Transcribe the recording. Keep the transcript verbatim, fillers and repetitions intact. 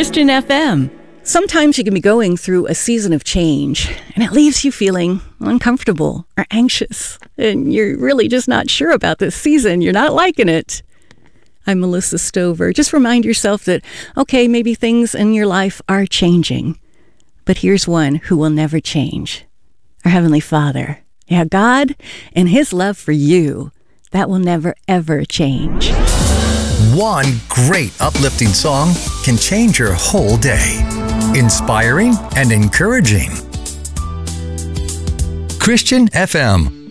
Christian F M. Sometimes you can be going through a season of change, and it leaves you feeling uncomfortable or anxious, and you're really just not sure about this season. You're not liking it. I'm Melissa Stover. Just remind yourself that, okay, maybe things in your life are changing, but here's one who will never change. Our Heavenly Father. Yeah, God and His love for you, that will never, ever change. One great uplifting song can change your whole day. Inspiring and encouraging. Christian F M.